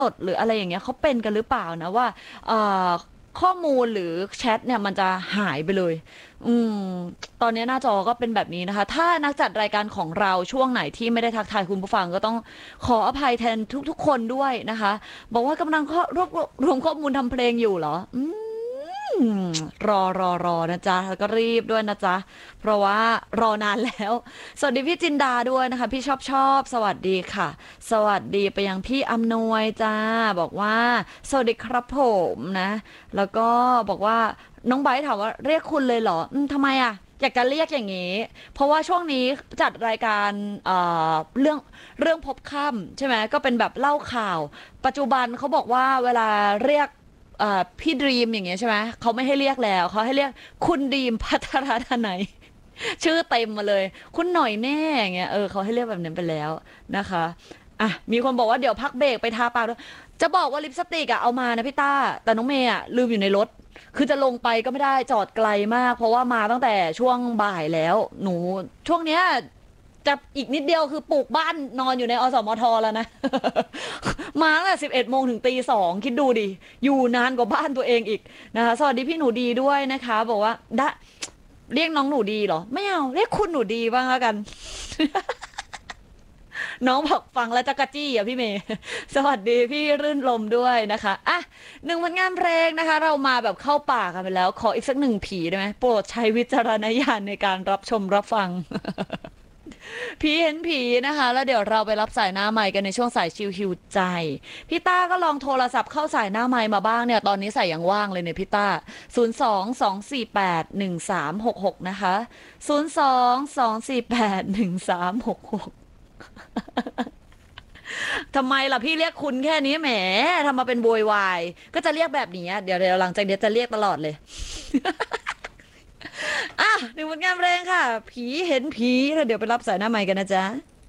ดหรืออะไรอย่างเงี้ยเขาเป็นกันหรือเปล่านะว่าเอ่อข้อมูลหรือแชทเนี่ยมันจะหายไปเลยอืมตอนนี้หน้าจอก็เป็นแบบนี้นะคะถ้านักจัดรายการของเราช่วงไหนที่ไม่ได้ทักทายคุณผู้ฟังก็ต้องขออภัยแทนทุกๆคนด้วยนะคะบอกว่ากำลังรวบรวมข้อมูลทำเพลงอยู่เหรออืมรอนะจ๊ะแล้วก็รีบด้วยนะจ๊ะเพราะว่ารอนานแล้วสวัสดีพี่จินดาด้วยนะคะพี่ชอบสวัสดีค่ะสวัสดีไปยังพี่อำนวยจ้าบอกว่าสวัสดีครับผมนะแล้วก็บอกว่าน้องไบร์ทถามว่าเรียกคุณเลยเหรอทำไมอ่ะอยากจะเรียกอย่างนี้เพราะว่าช่วงนี้จัดรายการเรื่องพบค่ำใช่ไหมก็เป็นแบบเล่าข่าวปัจจุบันเขาบอกว่าเวลาเรียกพี่ดรีมอย่างเงี้ยใช่ไหมเขาไม่ให้เรียกแล้วเขาให้เรียกคุณดีมพัทรธนัยชื่อเต็มมาเลยคุณหน่อยแน่อย่างเงี้ยเขาให้เรียกแบบนั้นไปแล้วนะคะอ่ะมีคนบอกว่าเดี๋ยวพักเบรกไปทาปากด้วยจะบอกว่าลิปสติกอะเอามานะพี่ต้าแต่น้องเมย์อะลืมอยู่ในรถคือจะลงไปก็ไม่ได้จอดไกลมากเพราะว่ามาตั้งแต่ช่วงบ่ายแล้วหนูช่วงเนี้ยจะอีกนิดเดียวคือปลูกบ้านนอนอยู่ในอสมทแล้วนะมาตั้งแต่11 โมงถึงตี 2คิดดูดิอยู่นานกว่าบ้านตัวเองอีกนะคะสวัสดีพี่หนูดีด้วยนะคะบอกว่าเรียกน้องหนูดีเหรอไม่เอาเรียกคุณหนูดีบ้างแล้วกันน้องบอกฟังแล้วจักรจี้อ่ะพี่เมย์สวัสดีพี่รื่นลมด้วยนะคะอ่ะหนึ่งผลงานเพลงนะคะเรามาแบบเข้าป่ากันไปแล้วขออีกสักหนึ่งผีได้ไหมโปรดใช้วิจารณญาณในการรับชมรับฟัง ผีเห็นผีนะคะแล้วเดี๋ยวเราไปรับสายหน้าไมค์กันในช่วงสายชิวหิวใจพี่ต้าก็ลองโทรศัพท์เข้าสายหน้าไมค์มาบ้างเนี่ยตอนนี้สายยังว่างเลยเนี่ยพี่ต้า02-248-1366นะคะ02-248-1366ทำไมล่ะพี่เรียกคุณแค่นี้แหมทำมาเป็นโวยวายก็จะเรียกแบบนี้เดี๋ยวหลังจากเนี้ยจะเรียกตลอดเลยอ่ะหนึ่งผลงานเพลงค่ะผีเห็นผีแล้วเดี๋ยวไปรับสายหน้าไมค์กันนะจ๊ะ